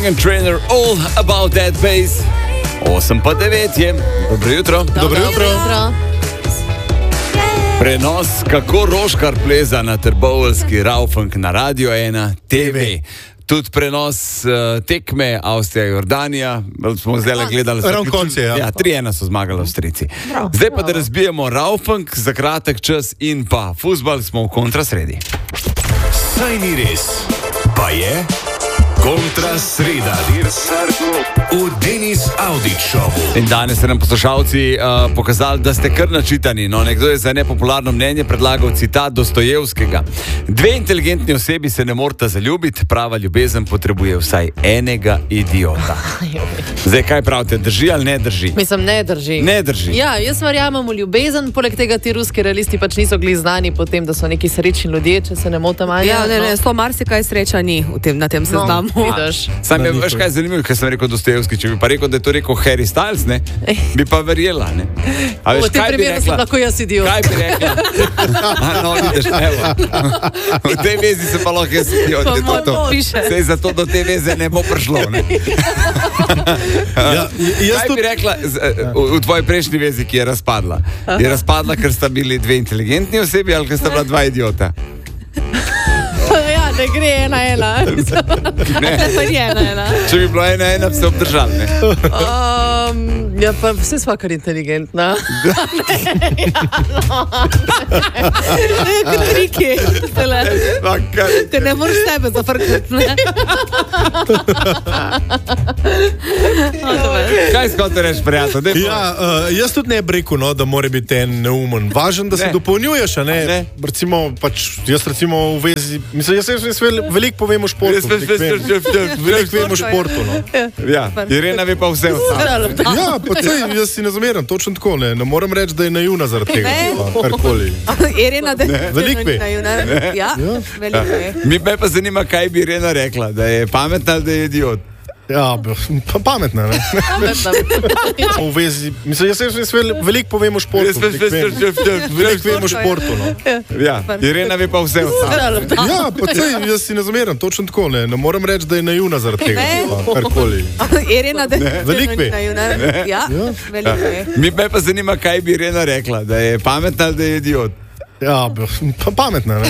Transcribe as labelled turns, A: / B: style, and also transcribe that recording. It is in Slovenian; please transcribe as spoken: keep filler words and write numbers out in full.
A: Meghan Trainor, All About That Bass. osem pa devet je. Dobro jutro.
B: Dobro jutro.
A: Prenos, kako Roškar pleza na trboveljski Raufunk na Radio ena T V. Tudi prenos uh, tekme Avstrija-Jordanija, smo zdaj gledali za
B: konce. Ja,
A: ja tri ena so zmagali Avstrijci. Zdaj pa da razbijemo Raufunk za kratek čas in pa fuzbal, smo v kontrasredi.
C: Saj ni res, pa je kontrasreda. V Denis Audić Showu.
A: In danes ste nam poslušalci uh, pokazali, da ste kar načitani. No, nekdo je za nepopularno mnenje predlagal citat Dostojevskega. Dve inteligentni osebi se ne morata zaljubiti, prava ljubezen potrebuje vsaj enega idiota. Zdaj, kaj pravite, drži ali ne drži?
D: Mislim, ne drži.
A: Ne drži.
D: Ja, jaz verjamem v ljubezen, poleg tega ti ruski realisti pač niso bili znani po tem, da so neki srečni ljudje, če se ne motim.
E: Ja, ne, ne, sto marsikaj sreča ni v tem, na tem seznamu.
D: No, vidiš.
A: Sam je, veš kaj je zanimivo, ker sem rekel Dostojevski, če bi pa rekel, da je to rekel Harry Styles, ne, bi pa verjela, ne. A veš,
D: v tem primeru sem lahko jaz idiot.
A: Kaj bi rekla? A, no, vidiš, evo. V tej vezi se pa lahko jaz idiot, je to to. Sej zato do te veze ne bo prišlo, ne.
B: Ja,
A: kaj bi rekla v, v tvoji prejšnji vezi, ki je razpadla? Je razpadla, ker sta bili dve inteligentni osebi ali ker sta bila dva idiota?
D: Ja, ne gre ena ena.
A: Ne.
D: ena, ena.
A: Če bi bilo ena ena, bi se obdržali, ne?
D: Um, ja, pa vse sva kar inteligentna. Ne, ja, no. Ne, kar triki. Te ne moreš sebe zafrkati, ne?
A: Kaj skote reč, prijatelj?
B: Ja, uh, jaz tudi ne bi rekel, no, da mora biti en neumen. Važen, da se
A: Ne.
B: dopolnjuješ, a ne?
A: Ne.
B: Recimo, pač, jaz recimo v vezi, mislim, jaz, jaz, jaz vel, veliko povem o športu. Veliko vem, veliko vem o športu, no.
A: Ja, Irena ve pa vse ostalo.
B: Ja, pa sej, jaz si ne zameram, točno tako, ne. Ne moram reči, da je naivna zaradi tega. Pa karkoli.
E: Irena, da je
B: Veliko ve.
E: Ja, veliko ve.
A: Mi me pa zanima, kaj bi Irena rekla, da je pametna ali da je idiot.
B: Ja, pa pametna, ne. V vezi, mislim, jaz, jaz, jaz vel, veliko povem o športu. Veliko vem, veliko vem o športu, no.
A: Ja, Irena ve pa vse ostalo.
B: Ja, pa sej, jaz si ne zameram, točno tako, ne. Ne moram reči, da je naivna zaradi tega. Pa karkoli.
E: Irena, da je
B: Veliko ve.
E: Ja, veliko ve.
A: Mi me pa zanima, kaj bi Irena rekla, da je pametna ali da je idiot.
B: Ja, pa pametna, ne.